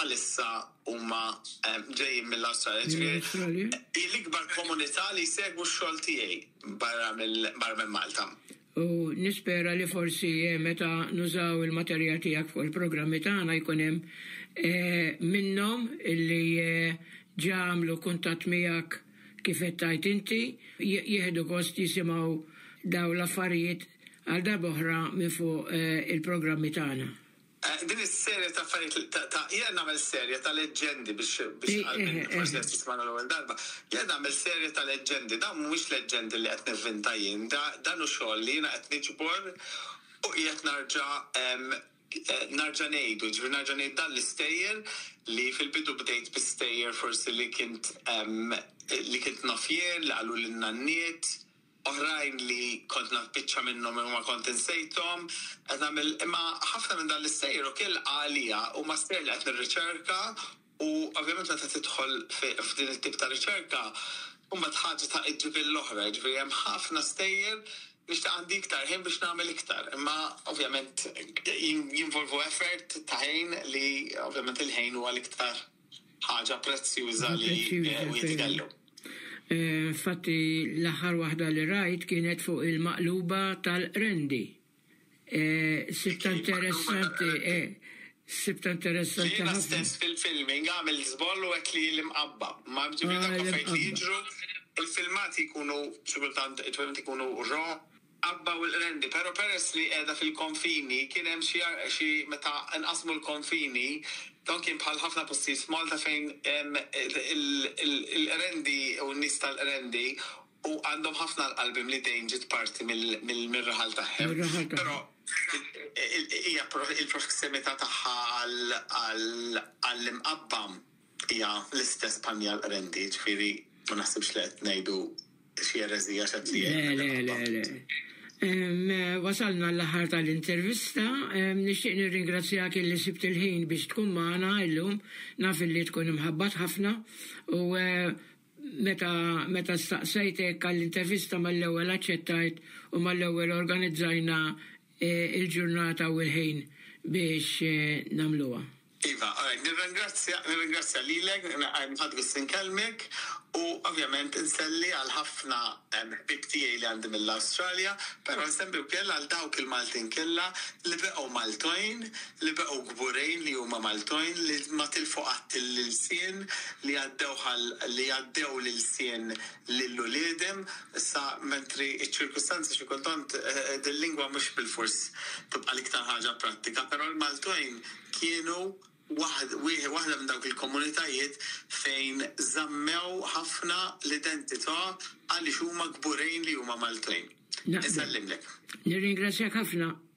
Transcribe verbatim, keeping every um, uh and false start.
bħalissa huma ġejjin mill-Awstralja. L-ikbar komunità li jsegwu x-xogħol tiegħi barra minn Malta. U nispera li forsi meta nużaw il-materjal tiegħek fuq il-programmi tagħna jkun hemm minnhom illi ġamlu kuntatt miegħek kif qed tajt inti jieħdu gost jisimgħu daw l-affarijiet għal darba oħra minn fuq il-programmi tagħna. Din is-serja ta' affarijiet ta' jien nagħmel serja ta' leġendi biex biex forsi qed tisma'na l-ewwel darba. Jien nagħmel serja ta' leġendi, dan mhuwiex leġendi li qed nivvinta jien, dan hu xogħol li jiena qed niġbor u qiegħed narġa' narġa' ngħidu, ġifieri narġa' ngħid dan l-istejjer li fil-bidu bdejt bistejjer forsi li kint li kint nafjer li qalu lilna n-niet. Oħrajn li kont nafbiċċa minnhom u ma kont insejthom, qed nagħmel imma ħafna minn dan l-istejjer ukoll għalija huma stejjer li qed nirriċerka u ovvjament meta tidħol f'din it-tip ta' riċerka huma ħaġa ta' iġġib l-oħra, ġifieri hemm ħafna stejjer biex ta' għandi iktar ħin biex nagħmel iktar, imma ovvjament jinvolvu effort ta' ħin li ovvjament il-ħin huwa l-iktar ħaġa prezzjuża li wieħed ikellu. Fatti l-aħħar waħda li rajt kienet fuq il-maqluba tal-rendi. Sibta interessanti, sibta interessanti. Jiena stess fil-filming għamil żbollu hekk li l-imqabba. Ma ġifieri dak affarijiet li jiġru, il-filmati jkunu xikultant ikunu ro abba u l-rendi, pero peress li qiegħda fil-konfini kien hemm xi meta nqasmu l-konfini dan kien bħal ħafna postijiet f'Malta fejn il-rendi u n-nies tal-rendi u għandhom ħafna l-qalbim li dejjem ġiet parti mill-raħal tagħhom. Però hija il-prossimità tagħha għall-imqabba hija l-istess bħal l-rendi, ġifieri ma naħsibx li qed ngħidu xi ereżija x'qed li Le, le, le. Wasalna l-aħħar tal-intervista, nixtieq nirringrazzjak illi sibt il-ħin biex tkun magħna illum, naf illi tkun imħabbat ħafna u meta meta staqsejtek għall-intervista mal-ewwel aċċettajt u mal-ewwel organizzajna il-ġurnata u l-ħin biex nagħmluha. Iva, nirringrazzja nirringrazzja lilek, nħadd gost inkellmek u ovvjament inselli għal ħafna ħbieb tiegħi li għandi mill-Awstralja, però nsemmi wkoll għal dawk il-Maltin kollha li beqgħu Maltojn, li beqgħu gburejn li huma Maltojn li ma tilfu qatt il-sien li għaddew li għaddew lil-sien lill-uliedem sa mentri iċ-ċirkustanzi xi kultant dil-lingwa mhux bil-fors tibqa' l-iktar ħaġa prattika, però l-Maltojn kienu waħda minn dawk il-komunitajiet fejn żammew ħafna l-identità għaliex huma gburejn li huma Maltojn. Isellimlek. Nirringrazzjak ħafna.